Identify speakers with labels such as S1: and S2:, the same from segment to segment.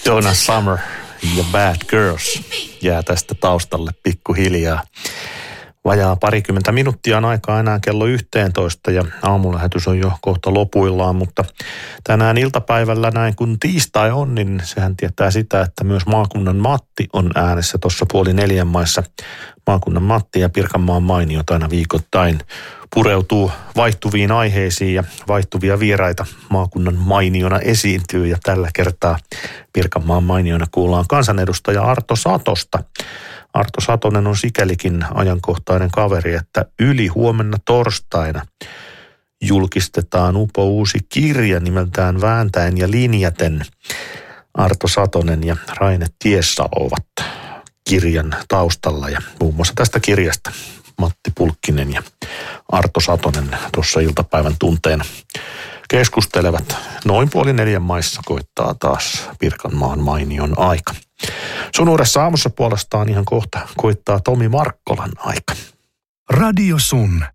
S1: Donna Summer ja Bad Girls jää tästä taustalle pikkuhiljaa. Vajaa parikymmentä minuuttia on aikaa enää kello 11 ja aamulähetys on jo kohta lopuillaan, mutta tänään iltapäivällä näin kun tiistai on, niin sehän tietää sitä, että myös maakunnan Matti on äänessä tuossa 3:30 maissa. Maakunnan Matti ja Pirkanmaan mainiot aina viikoittain pureutuu vaihtuviin aiheisiin ja vaihtuvia vieraita maakunnan mainiona esiintyy ja tällä kertaa Pirkanmaan mainiona kuullaan kansanedustaja Arto Satosta. Arto Satonen on sikälikin ajankohtainen kaveri, että huomenna torstaina julkistetaan uusi kirja nimeltään Vääntäen ja linjaten. Arto Satonen ja Raine Tiessalo ovat kirjan taustalla ja muun muassa tästä kirjasta Matti Pulkkinen ja Arto Satonen tuossa iltapäivän tunteena keskustelevat. Noin 3:30 maissa koittaa taas Pirkanmaan mainion aika. Sun uudessa aamussa puolestaan ihan kohta koittaa Tomi Markkolan aika.
S2: Radio Sun.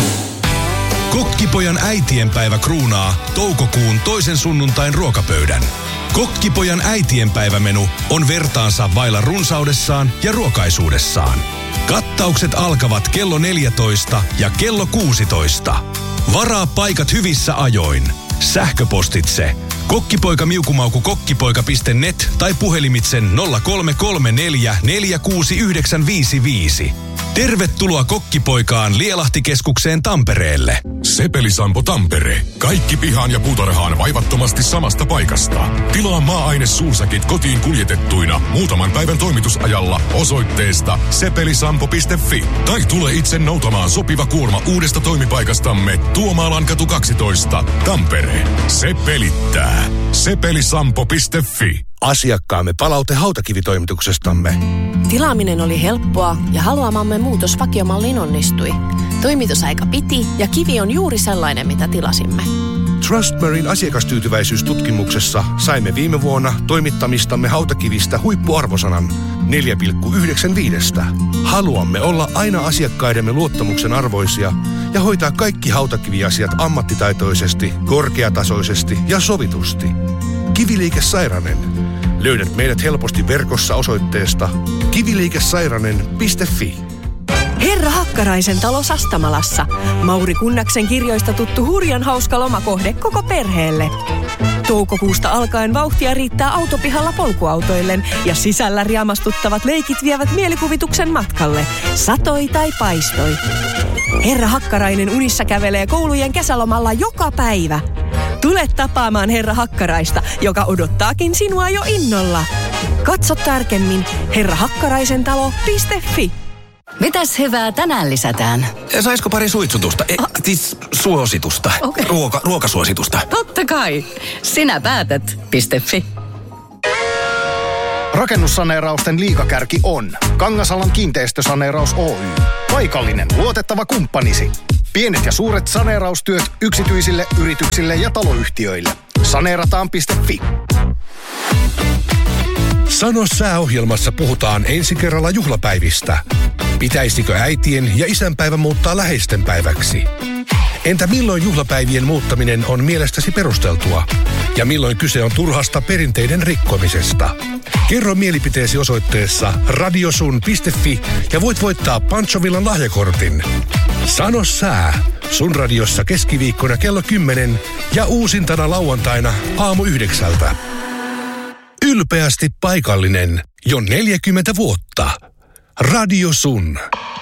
S2: Kokkipojan äitienpäivä kruunaa toukokuun toisen sunnuntain ruokapöydän. Kokkipojan äitienpäivämenu on vertaansa vailla runsaudessaan ja ruokaisuudessaan. Kattaukset alkavat kello 14 ja kello 16. Varaa paikat hyvissä ajoin. Sähköpostitse kokkipoikamiukumauku.kokkipoika.net tai puhelimitsen 0334 469955. Tervetuloa Kokkipoikaan Lielahtikeskukseen Tampereelle.
S3: Sepelisampo Tampere. Kaikki pihaan ja puutarhaan vaivattomasti samasta paikasta. Tilaa maa-aine suusäkit kotiin kuljetettuina muutaman päivän toimitusajalla osoitteesta sepelisampo.fi. Tai tule itse noutamaan sopiva kuorma uudesta toimipaikastamme Tuomaalan-katu 12, Tampere. Se pelittää. Sepelisampo.fi.
S2: Asiakkaamme palaute hautakivitoimituksestamme.
S4: Tilaaminen oli helppoa ja haluamamme muutos vakiomalliin onnistui. Toimitusaika piti ja kivi on juuri sellainen, mitä tilasimme.
S2: Trustmarine asiakastyytyväisyystutkimuksessa saimme viime vuonna toimittamistamme hautakivistä huippuarvosanan 4,95. Haluamme olla aina asiakkaidemme luottamuksen arvoisia ja hoitaa kaikki hautakiviasiat ammattitaitoisesti, korkeatasoisesti ja sovitusti. Kiviliike Sairanen. Löydät meidät helposti verkossa osoitteesta kiviliikesairanen.fi.
S4: Herra Hakkaraisen talo Sastamalassa. Mauri Kunnaksen kirjoista tuttu hurjan hauska lomakohde koko perheelle. Toukokuusta alkaen vauhtia riittää autopihalla polkuautoillen ja sisällä riamastuttavat leikit vievät mielikuvituksen matkalle. Satoi tai paistoi. Herra Hakkarainen unissa kävelee koulujen kesälomalla joka päivä. Tule tapaamaan Herra Hakkaraista, joka odottaakin sinua jo innolla. Katso tarkemmin herrahakkaraisentalo.fi.
S5: Mitäs hyvää tänään lisätään?
S6: Saisiko pari suitsutusta? Siis suositusta.
S5: Okay.
S6: Ruokasuositusta.
S5: Totta kai. Sinä päätät. .fi.
S7: Rakennussaneerausten liigakärki on Kangasalan kiinteistösaneeraus Oy. Paikallinen luotettava kumppanisi. Pienet ja suuret saneeraustyöt yksityisille, yrityksille ja taloyhtiöille. Saneerataan.fi.
S2: Sano sääohjelmassa puhutaan ensi kerralla juhlapäivistä. Pitäisikö äitien ja isänpäivä muuttaa läheisten päiväksi? Entä milloin juhlapäivien muuttaminen on mielestäsi perusteltua? Ja milloin kyse on turhasta perinteiden rikkomisesta? Kerro mielipiteesi osoitteessa radiosun.fi ja voit voittaa Panchovillan lahjakortin. Sano sää. Sun radiossa keskiviikkona kello 10 ja uusintana lauantaina aamu 9. Ylpeästi paikallinen jo 40 vuotta. Radio Sun.